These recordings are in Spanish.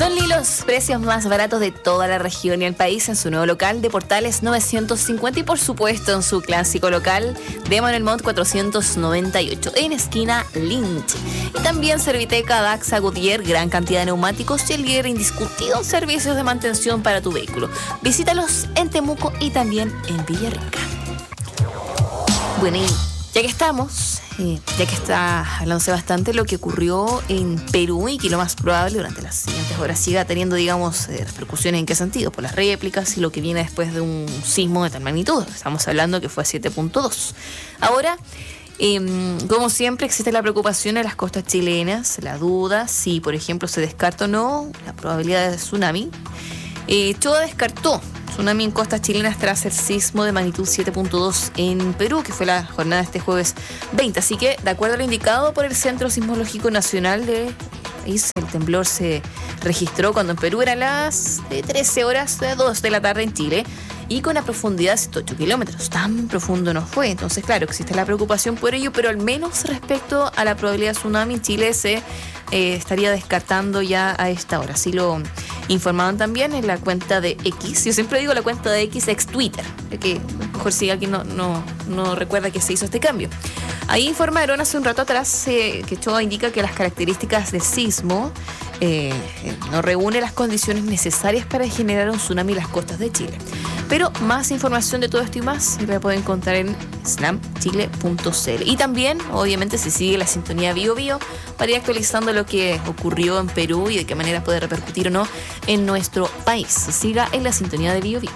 Don Lee, los precios más baratos de toda la región y el país en su nuevo local de Portales 950 y por supuesto en su clásico local de Manuel Montt 498 en esquina Lynch. Y también Serviteca, Daxa, Goodyear, gran cantidad de neumáticos y el líder indiscutido en servicios de mantención para tu vehículo. Visítalos en Temuco y también en Villarrica. Bueno, y ya que estamos, ya que está hablándose bastante lo que ocurrió en Perú y que lo más probable durante las siguientes horas siga teniendo, digamos, repercusiones en qué sentido, por las réplicas y lo que viene después de un sismo de tal magnitud. Estamos hablando que fue 7.2. Ahora, como siempre, existe la preocupación en las costas chilenas, la duda si, por ejemplo, se descarta o no la probabilidad de tsunami. Choa descartó tsunami en costas chilenas tras el sismo de magnitud 7.2 en Perú, que fue la jornada de este jueves 20. Así que, de acuerdo a lo indicado por el Centro Sismológico Nacional de país, el temblor se registró cuando en Perú eran las 13 horas de 2 de la tarde en Chile y con una profundidad de 108 kilómetros. Tan profundo no fue. Entonces, claro, existe la preocupación por ello, pero al menos respecto a la probabilidad de tsunami, Chile se estaría descartando ya a esta hora. Así lo informaban también en la cuenta de X. Yo siempre digo la cuenta de X ex Twitter, que mejor si alguien no recuerda que se hizo este cambio. Ahí informaron hace un rato atrás que Choa indica que las características del sismo no reúne las condiciones necesarias para generar un tsunami en las costas de Chile. Pero más información de todo esto y más la pueden encontrar en slamchile.cl. Y también, obviamente, se sigue la sintonía Bio Bio para ir actualizando lo que ocurrió en Perú y de qué manera puede repercutir o no en nuestro país. Siga en la sintonía de Bio Bio.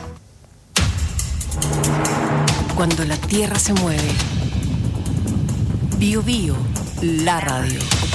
Cuando la tierra se mueve, Bio Bio, la radio.